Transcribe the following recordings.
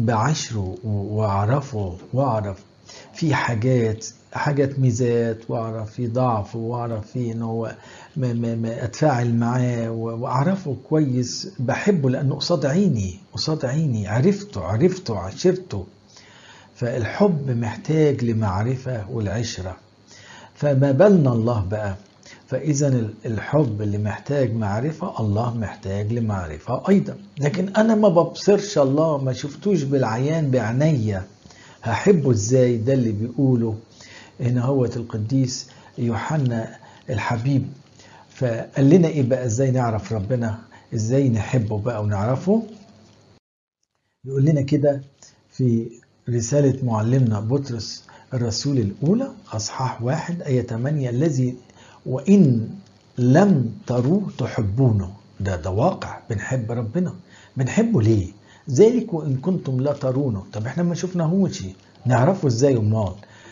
بعشره واعرفه، واعرف في حاجات ميزات، واعرف في ضعف، واعرف في ان هو ما اتفاعل معاه واعرفه كويس، بحبه لانه قصاد عيني، قصاد عيني، عرفته عشرته. فالحب محتاج لمعرفة والعشرة، فما بالنا الله بقى. فإذا الحب اللي محتاج معرفة، الله محتاج لمعرفة أيضا. لكن أنا ما ببصرش الله، ما شفتوش بالعيان بعينيا، هحبه إزاي؟ ده اللي بيقوله هنا هو القديس يوحنا الحبيب. فقال لنا إيه بقى؟ إزاي نعرف ربنا، إزاي نحبه بقى ونعرفه؟ يقول لنا كده في رسالة معلمنا بطرس الرسول الأولى أصحاح 1 آية 8، الذي وإن لم تروه تحبونه. ده واقع، بنحب ربنا. بنحبه ليه؟ ذلك وإن كنتم لا ترونه. طب احنا ما شفناهوش، نعرفه ازاي امال؟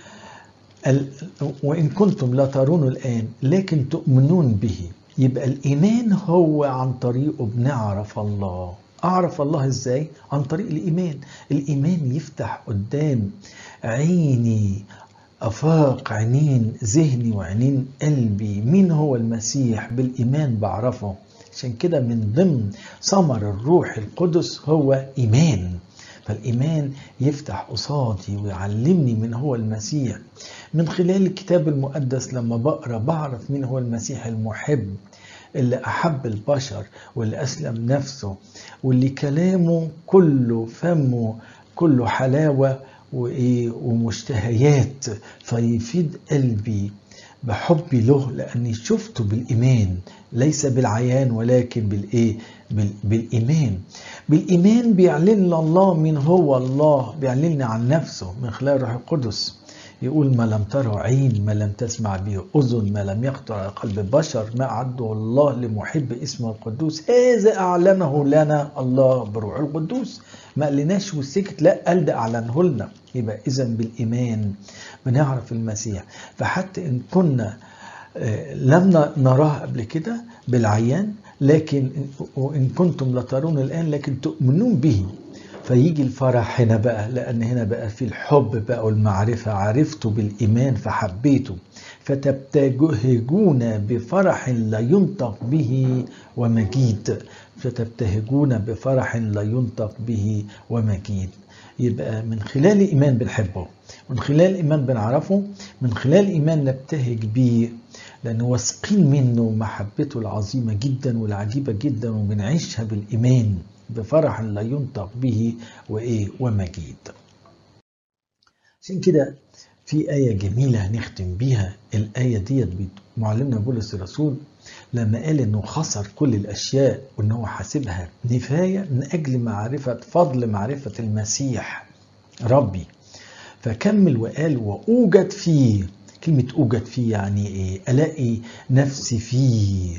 وإن كنتم لا ترونه الآن لكن تؤمنون به. يبقى الإيمان هو عن طريقه بنعرف الله. أعرف الله إزاي؟ عن طريق الإيمان. الإيمان يفتح قدام عيني، أفاق عينين ذهني وعينين قلبي، مين هو المسيح؟ بالإيمان بعرفه. عشان كده من ضمن ثمر الروح القدس هو إيمان. فالإيمان يفتح قصادي ويعلمني من هو المسيح. من خلال الكتاب المقدس لما بقرأ بعرف مين هو المسيح المحب، اللي أحب البشر، واللي أسلم نفسه، واللي كلامه كله فمه كله حلاوة ومشتهيات، فيفيد قلبي بحبي له لأني شفته بالإيمان، ليس بالعيان ولكن بالإيمان. بالإيمان بيعلن الله من هو الله، بيعلن عن نفسه من خلال الروح القدس. يقول ما لم تره عين، ما لم تسمع به أذن، ما لم يخطر على قلب بشر، ما أعده الله لمحب اسمه القدوس، هذا أعلنه لنا الله بروح القدوس. ما قالناش وسكت، لا، قال ده أعلنه لنا. يبقى إذا بالإيمان بنعرف المسيح. فحتى إن كنا لم نراه قبل كده بالعيان، لكن وإن كنتم لا ترون الآن لكن تؤمنون به. فيجي الفرح هنا بقى، لأن هنا بقى في الحب بقى والمعرفة، عرفته بالإيمان فحبيته. فتبتهجون بفرح لا ينطق به ومجيد. فتبتهجون بفرح لا ينطق به ومجيد. يبقى من خلال الإيمان بنحبه، من خلال الإيمان بنعرفه، من خلال الإيمان نبتهج به، لأنه واثقين منه محبته العظيمة جدا والعجيبة جدا، وبنعيشها بالإيمان بفرح لا ينطق به ومجيد. عشان كده في آية جميلة هنختم بيها. الآية ديت معلمنا بولس الرسول لما قال إنه خسر كل الأشياء وإنه حاسبها نفاية من أجل معرفة فضل معرفة المسيح ربي. فكمل وقال وأوجد فيه. كلمة أوجد فيه يعني إيه؟ ألاقي نفسي فيه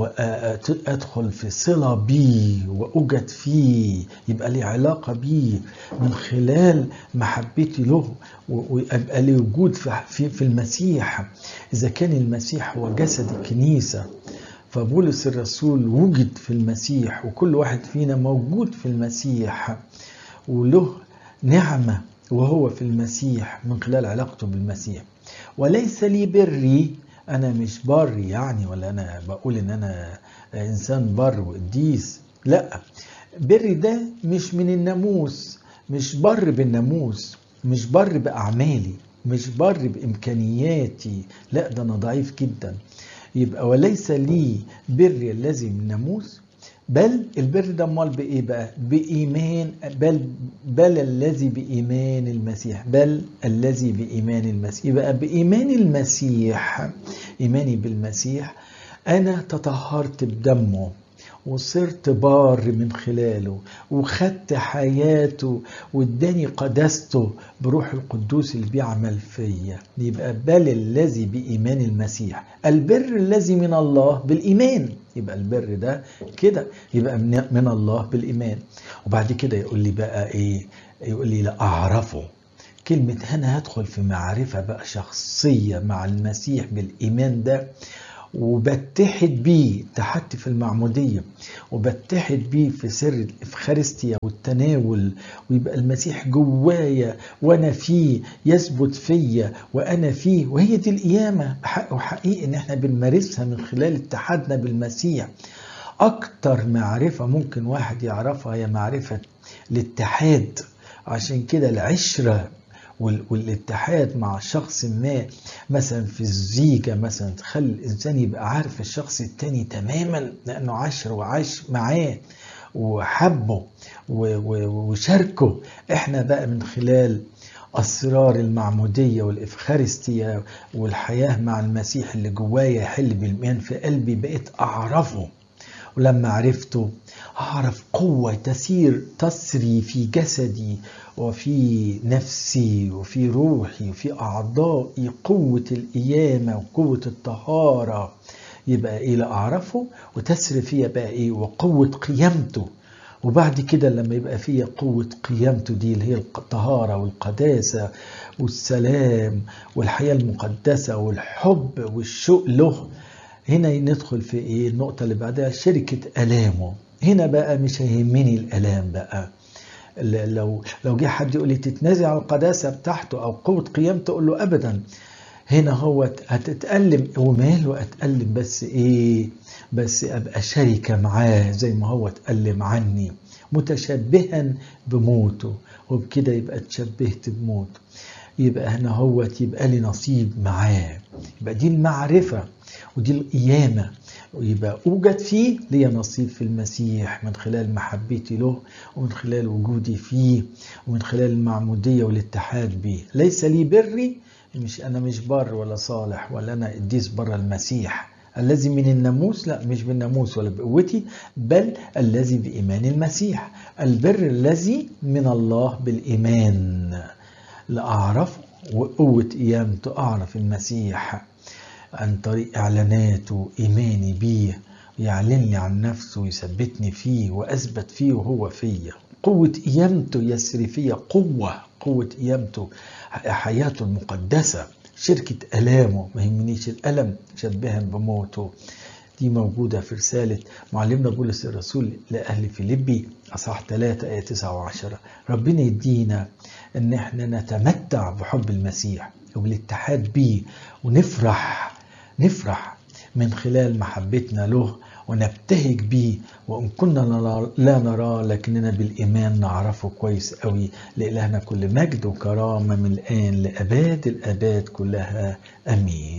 وأدخل في صلة بيه، وأوجد فيه يبقى لي علاقة بيه من خلال محبتي له، ويبقى لي وجود في المسيح. إذا كان المسيح هو جسد الكنيسة، فبولس الرسول وجد في المسيح، وكل واحد فينا موجود في المسيح وله نعمة وهو في المسيح من خلال علاقته بالمسيح. وليس لي بري، أنا مش بر يعني، ولا أنا بقول إن أنا إنسان بر وقديس، لا. بري ده مش من الناموس، مش بر بالناموس، مش بر بأعمالي، مش بر بإمكانياتي، لا، ده أنا ضعيف جدا. يبقى وليس لي بري الذي من الناموس، بل البر ده امال بايه بقى؟ بايمان، بل الذي بايمان المسيح، بل الذي بايمان المسيح. يبقى بايمان المسيح، ايماني بالمسيح، انا تطهرت بدمه وصرت بار من خلاله، وخدت حياته واداني قداسته بروح القدوس اللي بيعمل فيا. يبقى بل الذي بإيمان المسيح، البر الذي من الله بالإيمان. يبقى البر ده كده يبقى من الله بالإيمان. وبعد كده يقول لي بقى إيه؟ يقول لي لا أعرفه. كلمة هنا هدخل في معرفة بقى شخصية مع المسيح بالإيمان ده، وبتحد بيه، اتحدت في المعمودية وبتحد بيه في سر الإفخارستيا والتناول، ويبقى المسيح جوايا وأنا فيه، يثبت فيا وأنا فيه. وهي دي القيامة بحق وحقيقي إن احنا بنمارسها من خلال اتحادنا بالمسيح. أكتر معرفة ممكن واحد يعرفها هي معرفة الاتحاد. عشان كده العشرة والاتحاد مع شخص ما، مثلا في الزيجة مثلا، تخلي الإنسان يبقى عارف الشخص التاني تماما، لأنه عاشر وعاش معاه وحبه وشاركه. احنا بقى من خلال أسرار المعمودية والإفخارستيا والحياة مع المسيح اللي جوايا يحل بالإيمان في قلبي، بقيت أعرفه. ولما عرفته أعرف قوة تسري في جسدي وفي نفسي وفي روحي وفي أعضائي، قوة القيامة وقوة الطهارة. يبقى إيه؟ لا أعرفه وتسري فيها بقى إيه؟ وقوة قيامته. وبعد كده لما يبقى فيها قوة قيامته دي اللي هي الطهارة والقداسة والسلام والحياة المقدسة والحب والشوق له، هنا ندخل في ايه؟ النقطة اللي بعدها شركة ألامه. هنا بقى مش هيهمني الألام بقى. لو جه حد يقول لي تتنازع عن القداسة بتاعته أو قوة قيامته، أقول له أبدا. هنا هو هتتألم وماله أتألم، بس إيه؟ بس أبقى شركة معاه زي ما هو اتألم عني، متشبها بموته، وبكده يبقى اتشبهت بموته. يبقى هنا هو يبقى لي نصيب معاه. يبقى دي المعرفة ودي القيامة، ويبقى أوجد فيه لي نصيب في المسيح من خلال محبتي له، ومن خلال وجودي فيه، ومن خلال المعمودية والاتحاد به. ليس لي بري، أنا مش بر ولا صالح ولا أنا قديس بر المسيح الذي من الناموس، لا مش بالناموس ولا بقوتي، بل الذي بإيمان المسيح. البر الذي من الله بالإيمان لأعرفه، وقوة قيامته أعرف المسيح عن طريق إعلاناته، إيماني بيه، يعلن لي عن نفسه ويثبتني فيه وأثبت فيه وهو فيه. قوة قيامته يسري فيا قوة قيامته، حياته المقدسة، شركة ألامه، ما يهمنيش الألم شبها بموته. دي موجودة في رسالة معلمنا بولس الرسول لأهل فيليبي أصحاح 3 آية 9 و10. ربنا يدينا إن احنا نتمتع بحب المسيح وبالاتحاد بيه، ونفرح من خلال محبتنا له، ونبتهج بيه. وإن كنا لا نراه لكننا بالإيمان نعرفه كويس قوي. لإلهنا كل مجد وكرامة من الآن لأباد الآباد كلها، أمين.